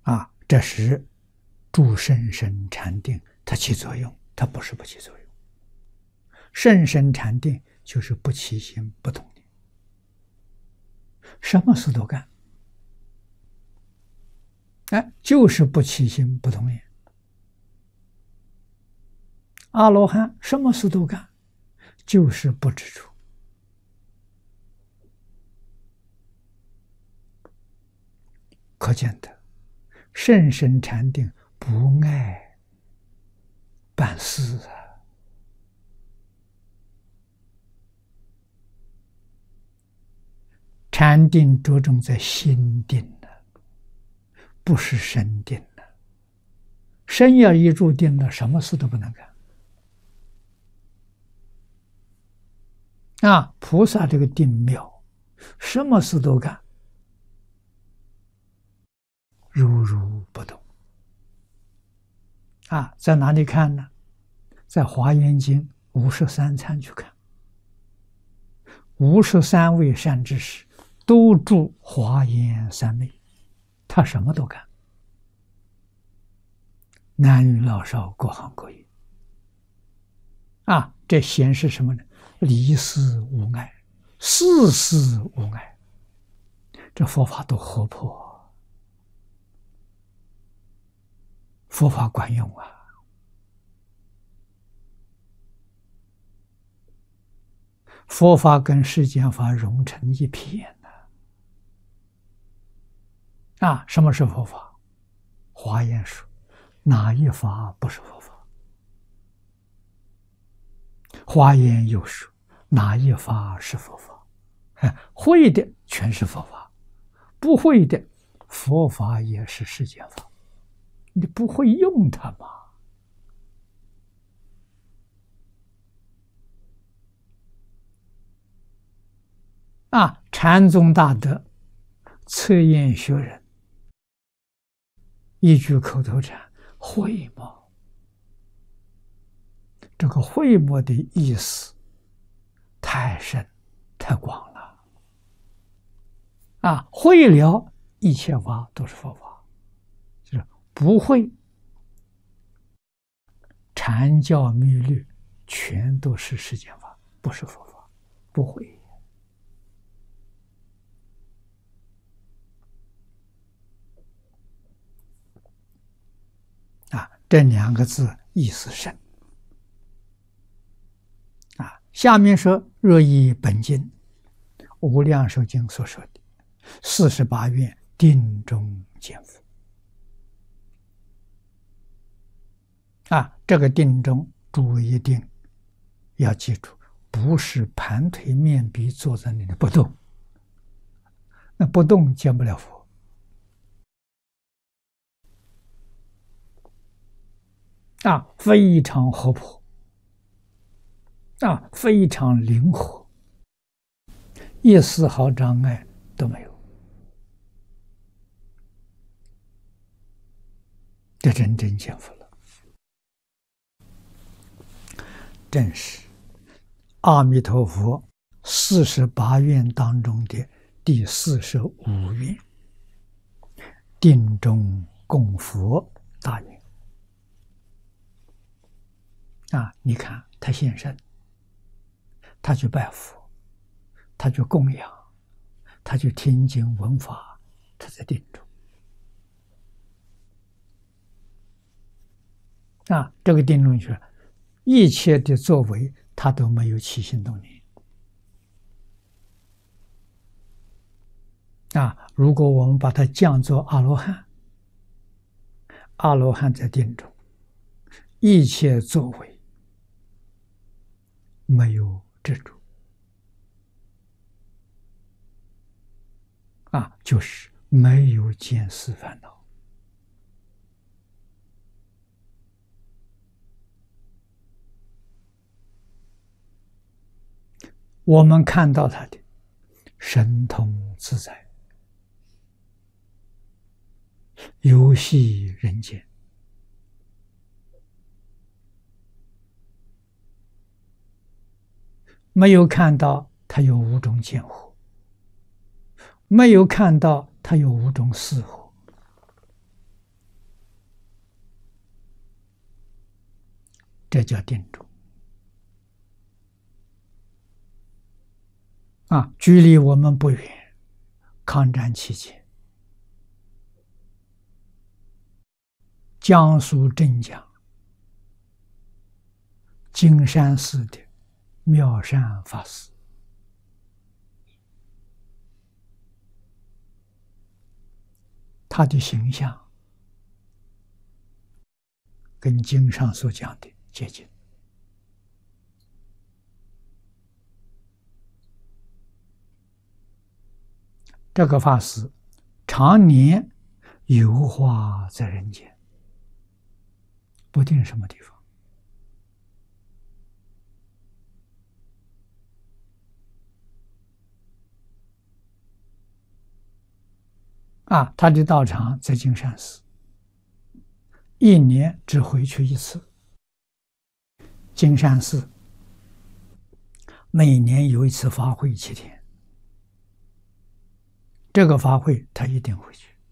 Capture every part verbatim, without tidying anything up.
啊，这时助甚深禅定，它起作用，它不是不起作用。甚深禅定就是不起心不动念，什么事都干，哎，就是不起心不动念。阿罗汉什么事都干，就是不执着。可见的甚深禅定不爱办事啊。禅定着重在心定呢，不是身定呢。身要一入定了，什么事都不能干。啊，菩萨这个定妙，什么事都干，如如不动。啊，在哪里看呢？在《华严经》五十三参去看，五十三位善知识都住华严三昧，他什么都干，男女老少各行各业。啊，这显示什么呢？离事无碍，事事无碍，这佛法都活泼，佛法管用啊！佛法跟世间法融成一片呢。啊，什么是佛法？华严说，哪一法不是佛法？华严又说，哪一法是佛法？会的全是佛法，不会的佛法也是世间法，你不会用它吗？啊，禅宗大德测验学人一句口头禅，慧嘛，这个慧嘛的意思太深太广了。啊，会了一切法都是佛法，就是不会禅教密律全都是世间法，不是佛法，不会。啊，这两个字意思深。啊，下面说若依本经无量寿经所说的四十八愿定中见佛。啊，这个定中注意定，要记住，不是盘腿面壁坐在那里不动，那不动见不了佛。啊，非常活泼，啊，非常灵活，一丝毫障碍都没有。这真正见佛了，正是阿弥陀佛四十八愿当中的第四十五愿，定中供佛大愿。啊，你看他现身，他去拜佛，他去供养，他去听经闻法，他在定中。啊，这个定中去，一切的作为他都没有起心动念。啊，如果我们把它降作阿罗汉，阿罗汉在定中，一切作为没有执着，啊，就是没有见思烦恼。我们看到他的神通自在，游戏人间。没有看到他有五种见惑，没有看到他有五种思惑， 这叫定住。啊，距离我们不远，抗战期间，江苏镇江金山寺的妙善法师，他的形象跟经上所讲的接近。这个法师常年游化在人间，不定什么地方。啊，他的道场在金山寺，一年只回去一次。金山寺每年有一次法会七天。这个法会他一定回去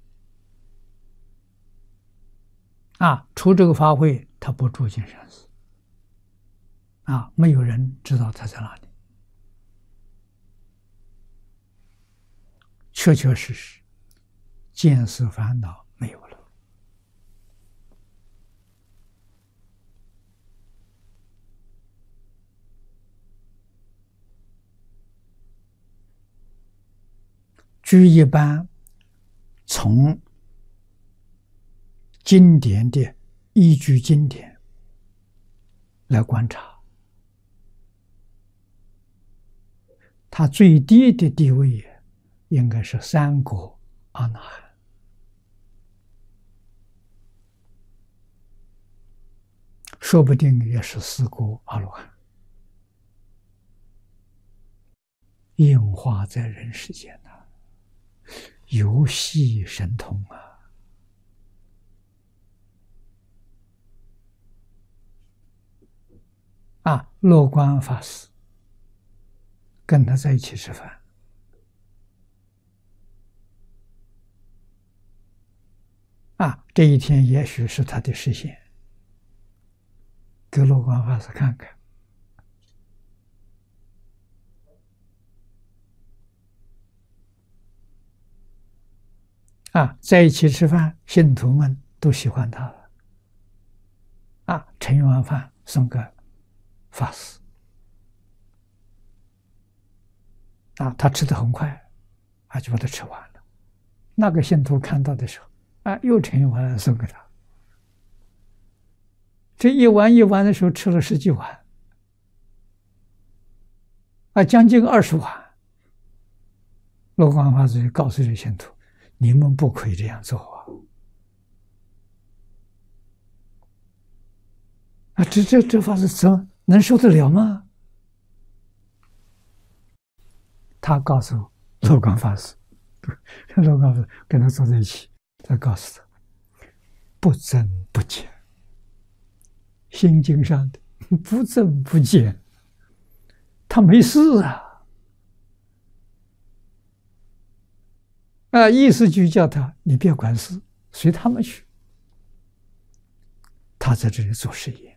啊！除这个法会，他不住金山寺啊，没有人知道他在哪里。确确实实，见思烦恼没有了。据一般从经典的依据经典来观察，他最低的地位应该是三果阿那含，说不定也是四果阿罗汉，应化在人世间呐。游戏神通啊！啊，乐观法师跟他在一起吃饭，啊，这一天也许是他的视线，给乐观法师看看。啊，在一起吃饭，信徒们都喜欢他了。啊，盛一碗饭送给法师。啊，他吃得很快，啊，就把它吃完了。那个信徒看到的时候，啊，又盛一碗送给他。这一碗一碗的时候，吃了十几碗，啊，将近二十碗。乐观法师就告诉这信徒，你们不可以这样做啊！啊，这这这法师怎么能受得了吗？他告诉乐观法师，乐观法师跟他坐在一起，他告诉他，不增不减，心经上的不增不减，他没事啊。啊，意思就叫他你别管事，随他们去。他在这里做实验，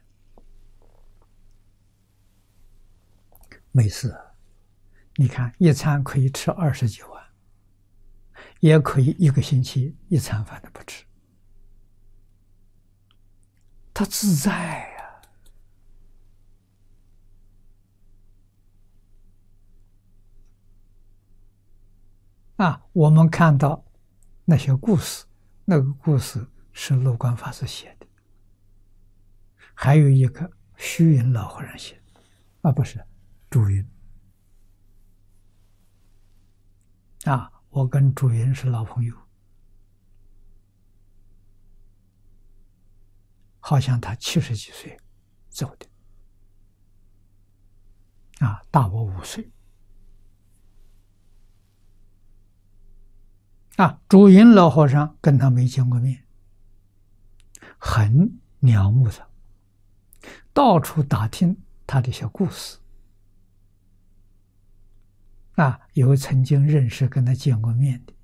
没事啊。你看，一餐可以吃二十几碗，也可以一个星期一餐饭都不吃，他自在呀。啊，我们看到那些故事，那个故事是乐观法师写的，还有一个虚云老和尚写的，啊，不是朱云。啊，我跟朱云是老朋友，好像他七十几岁走的，啊，大我五岁。啊，朱云老和尚跟他没见过面，很仰慕他，到处打听他的一些故事。啊，有曾经认识跟他见过面的，